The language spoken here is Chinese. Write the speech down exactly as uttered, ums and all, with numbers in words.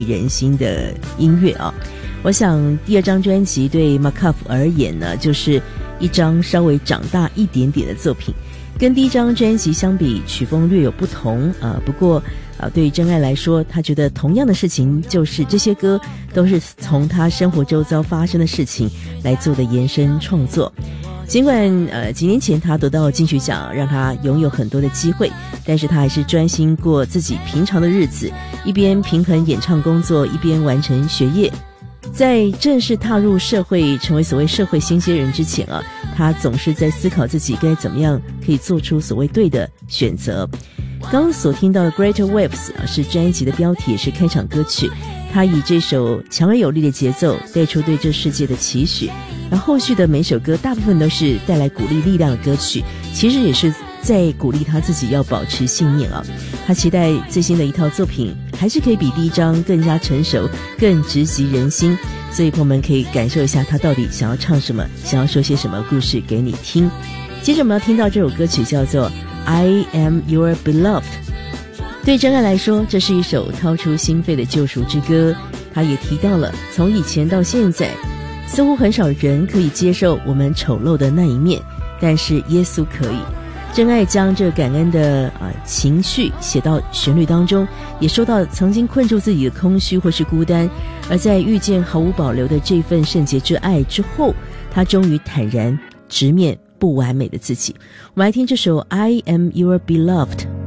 人心的音乐啊。我想第二张专辑对 McCuff 而言呢，就是一张稍微长大一点点的作品，跟第一张专辑相比，曲风略有不同啊。不过啊，对于真爱来说，他觉得同样的事情，就是这些歌都是从他生活周遭发生的事情来做的延伸创作。尽管呃几年前他得到金曲奖，让他拥有很多的机会，但是他还是专心过自己平常的日子，一边平衡演唱工作，一边完成学业。在正式踏入社会，成为所谓社会新鲜人之前啊，他总是在思考自己该怎么样可以做出所谓对的选择。刚刚所听到的 Greater Waves 啊，是专辑的标题，也是开场歌曲。他以这首强而有力的节奏带出对这世界的期许，而后续的每首歌大部分都是带来鼓励力量的歌曲，其实也是在鼓励他自己要保持信念啊。他期待最新的一套作品还是可以比第一张更加成熟，更直击人心，所以朋友们可以感受一下他到底想要唱什么，想要说些什么故事给你听。接着我们要听到这首歌曲叫做 I Am Your Beloved。对真爱来说，这是一首掏出心肺的救赎之歌。他也提到了，从以前到现在，似乎很少人可以接受我们丑陋的那一面，但是耶稣可以。真爱将这感恩的呃情绪写到旋律当中，也说到曾经困住自己的空虚或是孤单，而在遇见毫无保留的这份圣洁之爱之后，他终于坦然直面不完美的自己。我们来听这首 I Am Your Beloved。